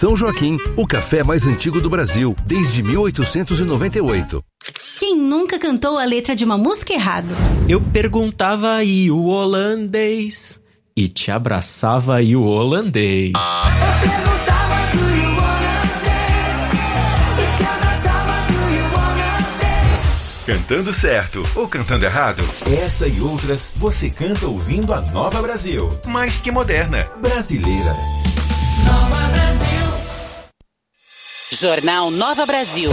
São Joaquim, o café mais antigo do Brasil, desde 1898. Quem nunca cantou a letra de uma música errado? Eu perguntava aí o holandês e te abraçava aí o holandês. Eu perguntava do you holandês e te abraçava do you holandês. Cantando certo ou cantando errado? Essa e outras você canta ouvindo a Nova Brasil. Mais que moderna. Brasileira. Nova Brasil. Jornal Nova Brasil.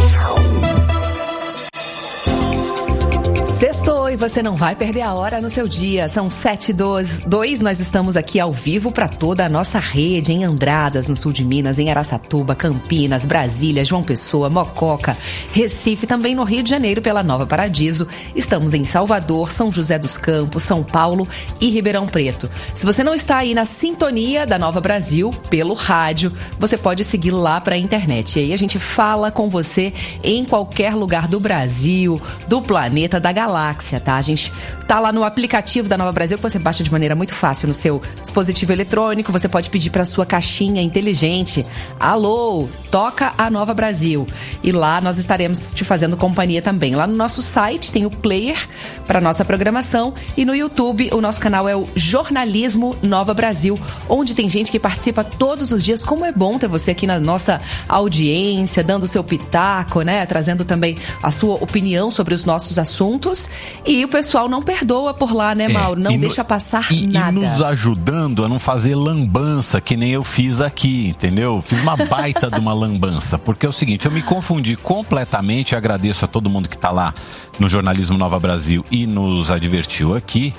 Sextou e você não vai perder a hora no seu dia. São 7h02. Nós estamos aqui ao vivo para toda a nossa rede em Andradas, no sul de Minas, em Araçatuba, Campinas, Brasília, João Pessoa, Mococa, Recife, também no Rio de Janeiro pela Nova Paradiso. Estamos em Salvador, São José dos Campos, São Paulo e Ribeirão Preto. Se você não está aí na sintonia da Nova Brasil pelo rádio, você pode seguir lá para a internet. E aí a gente fala com você em qualquer lugar do Brasil, do planeta, da galáxia, tá? A gente tá lá no aplicativo da Nova Brasil, que você baixa de maneira muito fácil no seu dispositivo eletrônico. Você pode pedir para sua caixinha inteligente: alô, toca a Nova Brasil. E lá nós estaremos te fazendo companhia também. Lá no nosso site tem o player para nossa programação e no YouTube o nosso canal é o Jornalismo Nova Brasil, onde tem gente que participa todos os dias. Como é bom ter você aqui na nossa audiência, dando o seu pitaco, né? Trazendo também a sua opinião sobre os nossos assuntos. E o pessoal não perdoa por lá, né, Mauro? Não deixa passar nada. E nos ajudando a não fazer lambança, que nem eu fiz aqui, entendeu? Fiz uma baita de uma lambança. Porque é o seguinte, eu me confundi completamente. Agradeço a todo mundo que tá lá no Jornalismo Nova Brasil e nos advertiu aqui.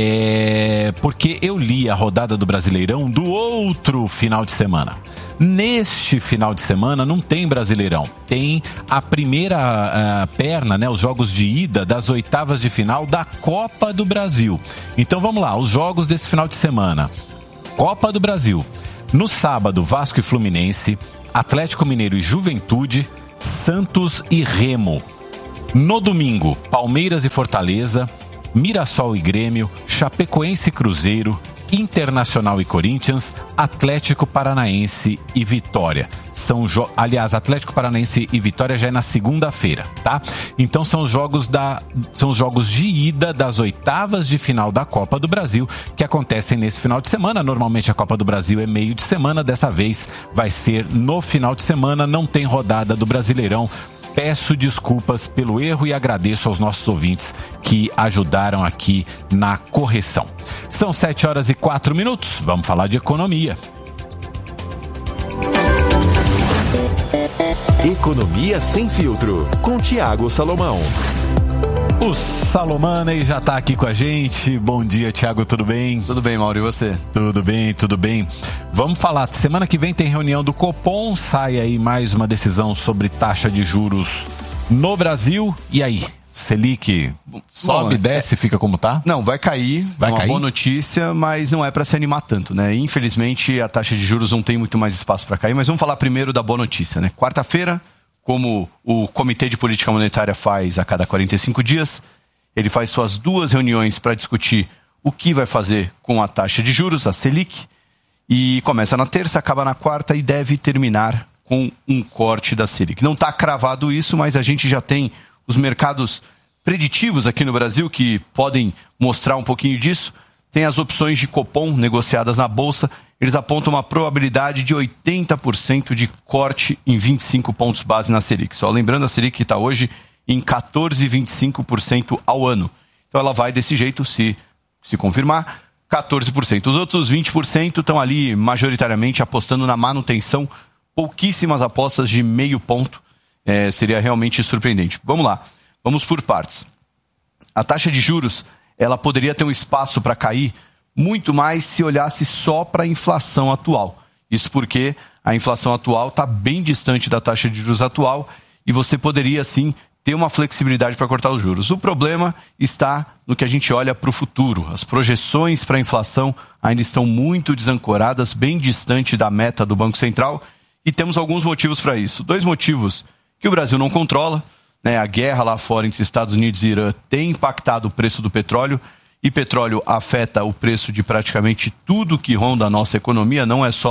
Porque eu li a rodada do Brasileirão do outro final de semana. Neste final de semana não tem Brasileirão. Tem a primeira perna, né, os jogos de ida das oitavas de final da Copa do Brasil. Então vamos lá, os jogos desse final de semana. Copa do Brasil. No sábado, Vasco e Fluminense, Atlético Mineiro e Juventude, Santos e Remo. No domingo, Palmeiras e Fortaleza, Mirassol e Grêmio, Chapecoense e Cruzeiro, Internacional e Corinthians, Atlético Paranaense e Vitória. Aliás, Atlético Paranaense e Vitória já é na segunda-feira, tá? Então são os jogos de ida das oitavas de final da Copa do Brasil que acontecem nesse final de semana. Normalmente a Copa do Brasil é meio de semana, dessa vez vai ser no final de semana, não tem rodada do Brasileirão. Peço desculpas pelo erro e agradeço aos nossos ouvintes que ajudaram aqui na correção. São 7h04. Vamos falar de economia. Economia sem filtro, com Thiago Salomão. O Salomone já está aqui com a gente. Bom dia, Thiago, tudo bem? Tudo bem, Mauro, e você? Tudo bem, tudo bem. Vamos falar, semana que vem tem reunião do Copom, sai aí mais uma decisão sobre taxa de juros no Brasil. E aí, Selic sobe, desce, fica como tá? Não, vai cair, uma boa notícia, mas não é para se animar tanto, né? Infelizmente, a taxa de juros não tem muito mais espaço para cair, mas vamos falar primeiro da boa notícia, né? Quarta-feira, como o Comitê de Política Monetária faz a cada 45 dias, ele faz suas duas reuniões para discutir o que vai fazer com a taxa de juros, a Selic, e começa na terça, acaba na quarta e deve terminar com um corte da Selic. Não está cravado isso, mas a gente já tem os mercados preditivos aqui no Brasil que podem mostrar um pouquinho disso. Tem as opções de Copom negociadas na Bolsa. Eles apontam uma probabilidade de 80% de corte em 25 pontos base na Selic. Só lembrando, a Selic está hoje em 14,25% ao ano. Então ela vai desse jeito, se confirmar, 14%. Os outros 20% estão ali majoritariamente apostando na manutenção. Pouquíssimas apostas de meio ponto. Seria realmente surpreendente. Vamos lá, vamos por partes. A taxa de juros, ela poderia ter um espaço para cair muito mais se olhasse só para a inflação atual. Isso porque a inflação atual está bem distante da taxa de juros atual e você poderia, sim, ter uma flexibilidade para cortar os juros. O problema está no que a gente olha para o futuro. As projeções para a inflação ainda estão muito desancoradas, bem distante da meta do Banco Central, e temos alguns motivos para isso. 2 motivos que o Brasil não controla, né? A guerra lá fora entre Estados Unidos e Irã tem impactado o preço do petróleo, e petróleo afeta o preço de praticamente tudo que ronda a nossa economia, não é só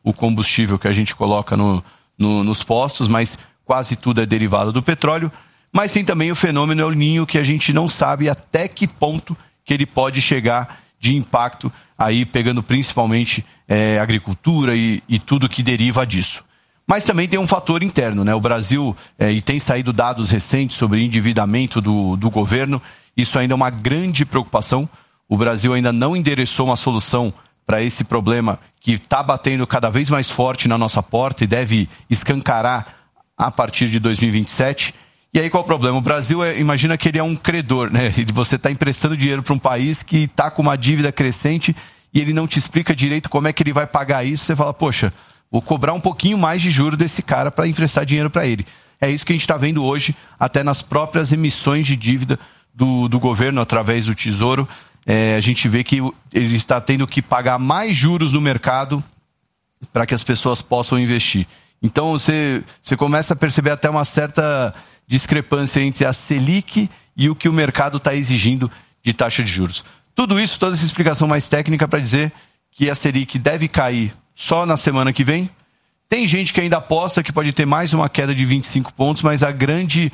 o combustível que a gente coloca nos postos, mas quase tudo é derivado do petróleo. Mas tem também o fenômeno El Niño, que a gente não sabe até que ponto que ele pode chegar de impacto, aí pegando principalmente agricultura e tudo que deriva disso. Mas também tem um fator interno, né? O Brasil, e tem saído dados recentes sobre endividamento do governo, isso ainda é uma grande preocupação. O Brasil ainda não endereçou uma solução para esse problema que está batendo cada vez mais forte na nossa porta e deve escancarar a partir de 2027. E aí qual é o problema? O Brasil, imagina que ele é um credor, né? E você está emprestando dinheiro para um país que está com uma dívida crescente e ele não te explica direito como é que ele vai pagar isso. Você fala, poxa, vou cobrar um pouquinho mais de juros desse cara para emprestar dinheiro para ele. É isso que a gente está vendo hoje, até nas próprias emissões de dívida do governo através do Tesouro. A gente vê que ele está tendo que pagar mais juros no mercado para que as pessoas possam investir. Então você começa a perceber até uma certa discrepância entre a Selic e o que o mercado está exigindo de taxa de juros. Tudo isso, toda essa explicação mais técnica para dizer que a Selic deve cair só na semana que vem. Tem gente que ainda aposta que pode ter mais uma queda de 25 pontos, mas a grande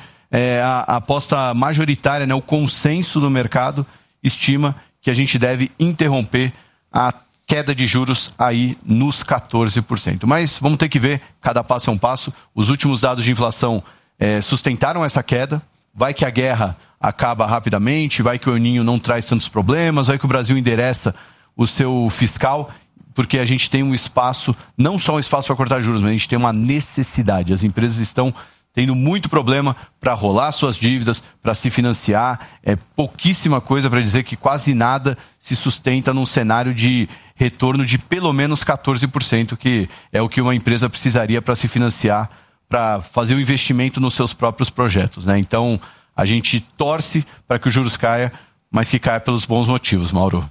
a aposta majoritária, né, o consenso do mercado, estima que a gente deve interromper a queda de juros aí nos 14%. Mas vamos ter que ver, cada passo é um passo. Os últimos dados de inflação sustentaram essa queda. Vai que a guerra acaba rapidamente, vai que o El Niño não traz tantos problemas, vai que o Brasil endereça o seu fiscal, porque a gente tem um espaço, não só um espaço para cortar juros, mas a gente tem uma necessidade. As empresas estão tendo muito problema para rolar suas dívidas, para se financiar. É pouquíssima coisa para dizer que quase nada se sustenta num cenário de retorno de pelo menos 14%, que é o que uma empresa precisaria para se financiar, para fazer o investimento nos seus próprios projetos, né? Então, a gente torce para que os juros caia, mas que caia pelos bons motivos, Mauro.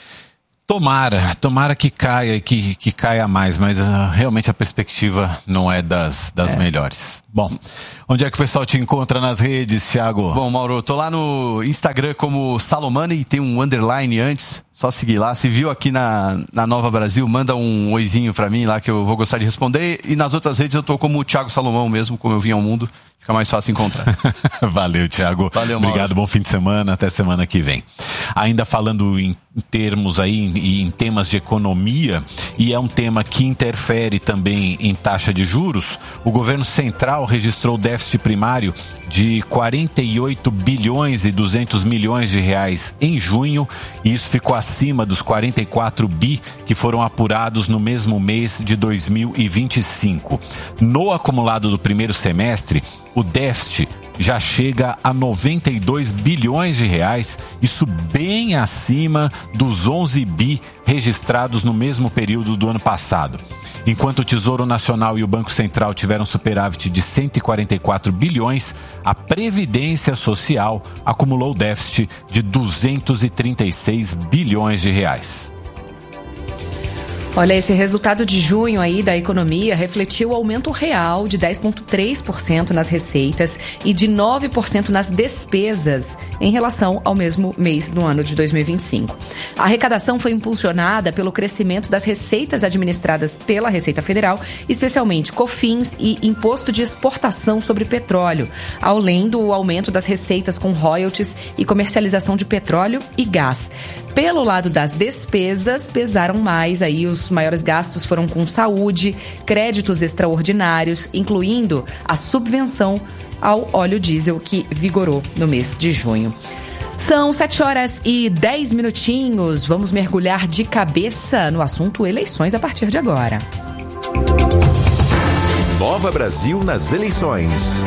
Tomara que caia e que caia mais, mas realmente a perspectiva não é das melhores. Bom, onde é que o pessoal te encontra nas redes, Thiago? Bom, Mauro, eu tô lá no Instagram como Salomani e tem um underline antes, só seguir lá. Se viu aqui na Nova Brasil, manda um oizinho pra mim lá que eu vou gostar de responder. E nas outras redes eu tô como Thiago Salomão mesmo, como eu vim ao mundo. Fica mais fácil encontrar. Valeu, Thiago. Valeu, Mauro. Obrigado, bom fim de semana, até semana que vem. Ainda falando em termos aí, em temas de economia, e é um tema que interfere também em taxa de juros, o governo central registrou déficit primário de 48 bilhões e 200 milhões de reais em junho, e isso ficou acima dos 44 bi que foram apurados no mesmo mês de 2025. No acumulado do primeiro semestre, o déficit já chega a 92 bilhões de reais, isso bem acima dos 11 bi registrados no mesmo período do ano passado. Enquanto o Tesouro Nacional e o Banco Central tiveram superávit de 144 bilhões, a Previdência Social acumulou déficit de 236 bilhões de reais. Olha, esse resultado de junho aí da economia refletiu o aumento real de 10,3% nas receitas e de 9% nas despesas em relação ao mesmo mês do ano de 2025. A arrecadação foi impulsionada pelo crescimento das receitas administradas pela Receita Federal, especialmente COFINS e Imposto de Exportação sobre Petróleo, além do aumento das receitas com royalties e comercialização de petróleo e gás. Pelo lado das despesas, pesaram mais aí, os maiores gastos foram com saúde, créditos extraordinários, incluindo a subvenção ao óleo diesel que vigorou no mês de junho. São 7h10. Vamos mergulhar de cabeça no assunto eleições a partir de agora. Nova Brasil nas eleições.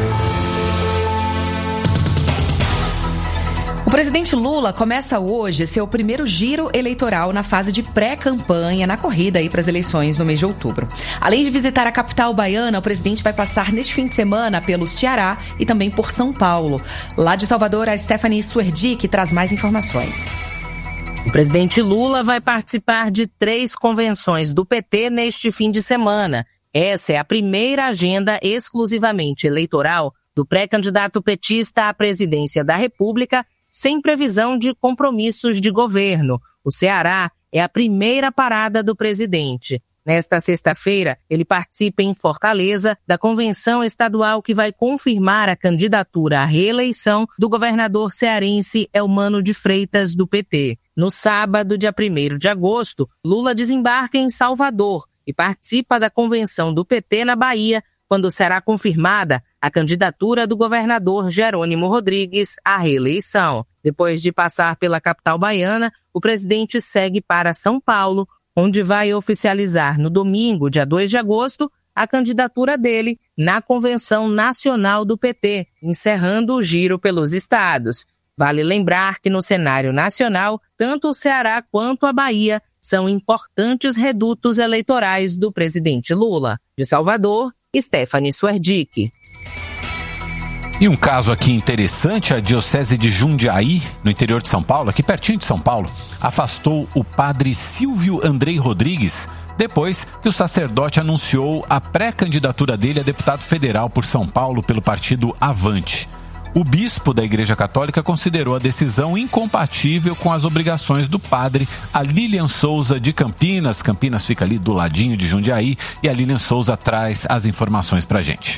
O presidente Lula começa hoje seu primeiro giro eleitoral na fase de pré-campanha na corrida aí para as eleições no mês de outubro. Além de visitar a capital baiana, o presidente vai passar neste fim de semana pelo Ceará e também por São Paulo. Lá de Salvador, a Stephanie Suerdick traz mais informações. O presidente Lula vai participar de 3 convenções do PT neste fim de semana. Essa é a primeira agenda exclusivamente eleitoral do pré-candidato petista à presidência da República, sem previsão de compromissos de governo. O Ceará é a primeira parada do presidente. Nesta sexta-feira, ele participa em Fortaleza da convenção estadual que vai confirmar a candidatura à reeleição do governador cearense Eumano de Freitas, do PT. No sábado, dia 1º de agosto, Lula desembarca em Salvador e participa da convenção do PT na Bahia, quando será confirmada a candidatura do governador Jerônimo Rodrigues à reeleição. Depois de passar pela capital baiana, o presidente segue para São Paulo, onde vai oficializar no domingo, dia 2 de agosto, a candidatura dele na Convenção Nacional do PT, encerrando o giro pelos estados. Vale lembrar que no cenário nacional, tanto o Ceará quanto a Bahia são importantes redutos eleitorais do presidente Lula. De Salvador, Stephanie Suerdick. E um caso aqui interessante, a Diocese de Jundiaí, no interior de São Paulo, aqui pertinho de São Paulo, afastou o padre Silvio Andrei Rodrigues, depois que o sacerdote anunciou a pré-candidatura dele a deputado federal por São Paulo pelo partido Avante. O bispo da Igreja Católica considerou a decisão incompatível com as obrigações do padre. A Lilian Souza de Campinas. Campinas fica ali do ladinho de Jundiaí e a Lilian Souza traz as informações pra gente.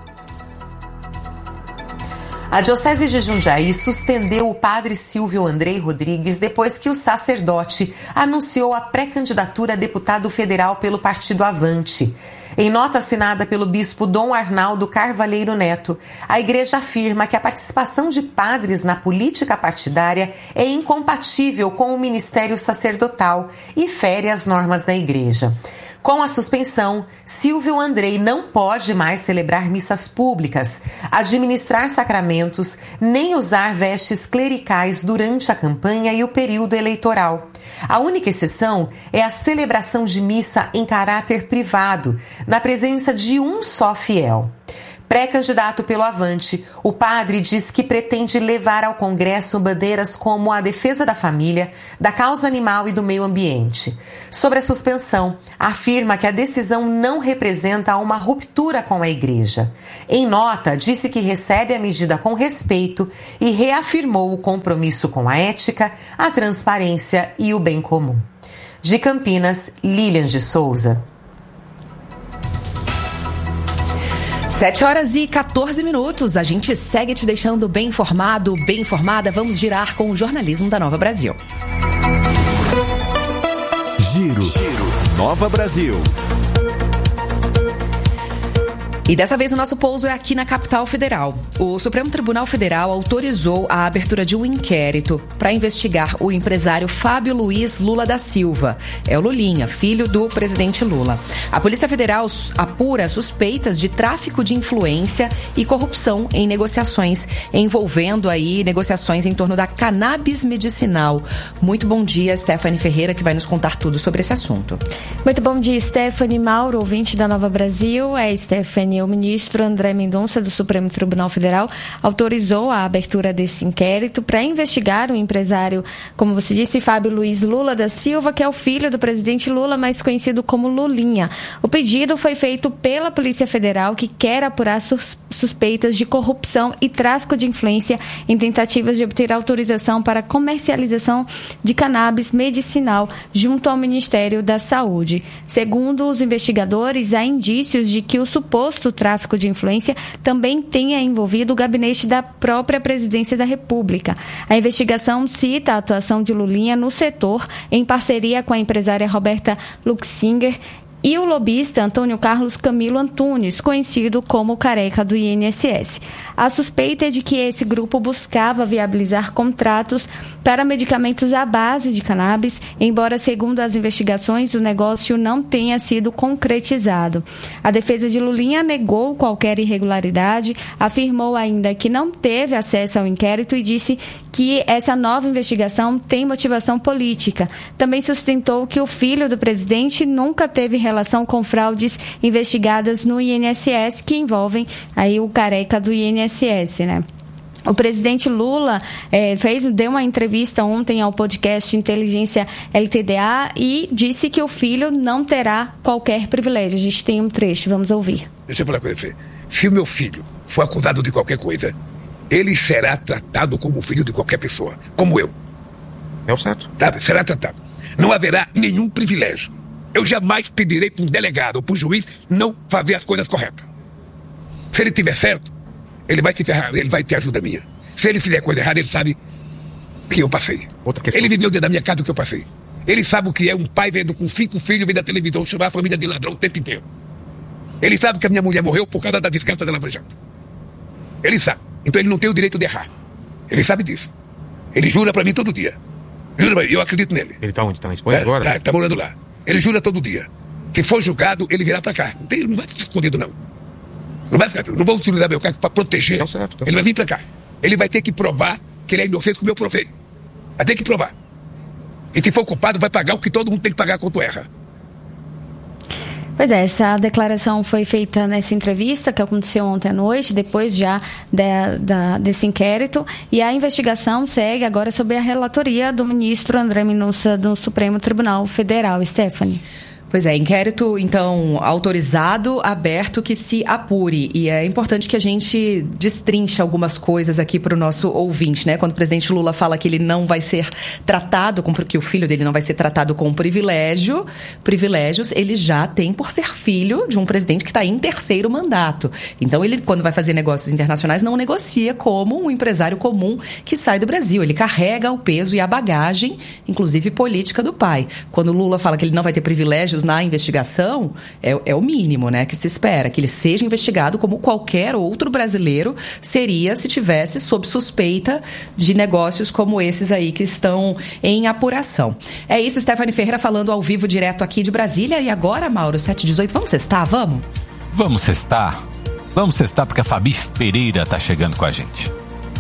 A Diocese de Jundiaí suspendeu o padre Silvio Andrei Rodrigues depois que o sacerdote anunciou a pré-candidatura a deputado federal pelo partido Avante. Em nota assinada pelo bispo Dom Arnaldo Carvalheiro Neto, a igreja afirma que a participação de padres na política partidária é incompatível com o ministério sacerdotal e fere as normas da igreja. Com a suspensão, Silvio Andrei não pode mais celebrar missas públicas, administrar sacramentos, nem usar vestes clericais durante a campanha e o período eleitoral. A única exceção é a celebração de missa em caráter privado, na presença de um só fiel. Pré-candidato pelo Avante, o padre diz que pretende levar ao Congresso bandeiras como a defesa da família, da causa animal e do meio ambiente. Sobre a suspensão, afirma que a decisão não representa uma ruptura com a Igreja. Em nota, disse que recebe a medida com respeito e reafirmou o compromisso com a ética, a transparência e o bem comum. De Campinas, Lilian de Souza. 7h14. A gente segue te deixando bem informado, bem informada. Vamos girar com o jornalismo da Nova Brasil. Giro. Nova Brasil. E dessa vez o nosso pouso é aqui na capital federal. O Supremo Tribunal Federal autorizou a abertura de um inquérito para investigar o empresário Fábio Luiz Lula da Silva. É o Lulinha, filho do presidente Lula. A Polícia Federal apura suspeitas de tráfico de influência e corrupção em negociações, envolvendo aí negociações em torno da cannabis medicinal. Muito bom dia, Stephanie Ferreira, que vai nos contar tudo sobre esse assunto. Muito bom dia, Stephanie Mauro, ouvinte da Nova Brasil. Stephanie, o ministro André Mendonça, do Supremo Tribunal Federal, autorizou a abertura desse inquérito para investigar o empresário, como você disse, Fábio Luiz Lula da Silva, que é o filho do presidente Lula, mais conhecido como Lulinha. O pedido foi feito pela Polícia Federal, que quer apurar suspeitas de corrupção e tráfico de influência em tentativas de obter autorização para comercialização de cannabis medicinal junto ao Ministério da Saúde. Segundo os investigadores, há indícios de que o suposto tráfico de influência também tenha envolvido o gabinete da própria Presidência da República. A investigação cita a atuação de Lulinha no setor em parceria com a empresária Roberta Luxinger e o lobista Antônio Carlos Camilo Antunes, conhecido como Careca do INSS. A suspeita é de que esse grupo buscava viabilizar contratos para medicamentos à base de cannabis, embora, segundo as investigações, o negócio não tenha sido concretizado. A defesa de Lulinha negou qualquer irregularidade, afirmou ainda que não teve acesso ao inquérito e disse que essa nova investigação tem motivação política. Também sustentou que o filho do presidente nunca teve relação com fraudes investigadas no INSS, que envolvem aí o Careca do INSS, né? O presidente Lula deu uma entrevista ontem ao podcast Inteligência LTDA e disse que o filho não terá qualquer privilégio. A gente tem um trecho, vamos ouvir. Deixa eu falar com você. Se o meu filho for acusado de qualquer coisa, ele será tratado como filho de qualquer pessoa, como eu. É o certo? Tá, será tratado. Não haverá nenhum privilégio. Eu jamais pedirei para um delegado ou para um juiz não fazer as coisas corretas. Se ele tiver certo, ele vai se ferrar, ele vai ter ajuda minha. Se ele fizer coisa errada, ele sabe que eu passei. Ele viveu dentro da minha casa o que eu passei. Ele sabe o que é um pai vendo com 5 filhos, vendo a televisão, chamar a família de ladrão o tempo inteiro. Ele sabe que a minha mulher morreu por causa da desgraça da Lava Jato. Ele sabe. Então ele não tem o direito de errar. Ele sabe disso. Ele jura pra mim todo dia. Jura pra mim, eu acredito nele. Ele tá onde? Tá na Espanha agora? Tá morando lá. Ele jura todo dia. Se for julgado, ele virá pra cá. Não vai ficar escondido, não. Não vai ficar. Não vou utilizar meu cargo pra proteger. Ele vai vir pra cá. Ele vai ter que provar que ele é inocente como eu provei. Vai ter que provar. E se for culpado, vai pagar o que todo mundo tem que pagar quando erra. Pois é, essa declaração foi feita nessa entrevista que aconteceu ontem à noite, depois já desse inquérito, e a investigação segue agora sob a relatoria do ministro André Mendonça do Supremo Tribunal Federal. Stephanie. Pois é, inquérito, então, autorizado, aberto, que se apure. E é importante que a gente destrinche algumas coisas aqui para o nosso ouvinte, né? Quando o presidente Lula fala que ele não vai ser tratado, que o filho dele não vai ser tratado com privilégios, ele já tem por ser filho de um presidente que está em 3º mandato. Então, ele, quando vai fazer negócios internacionais, não negocia como um empresário comum que sai do Brasil. Ele carrega o peso e a bagagem, inclusive política, do pai. Quando o Lula fala que ele não vai ter privilégios na investigação, é o mínimo, né, que se espera, que ele seja investigado como qualquer outro brasileiro seria se tivesse sob suspeita de negócios como esses aí que estão em apuração. É isso, Stephanie Ferreira falando ao vivo direto aqui de Brasília. E agora, Mauro, 7h18, vamos sextar, vamos? Vamos sextar? Vamos sextar porque a Fabi Pereira tá chegando com a gente.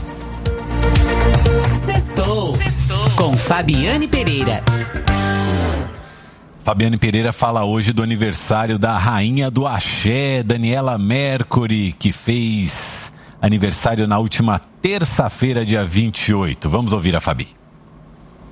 Sextou com Fabiane Pereira. Fabiane Pereira fala hoje do aniversário da rainha do axé, Daniela Mercury, que fez aniversário na última terça-feira, dia 28. Vamos ouvir a Fabi.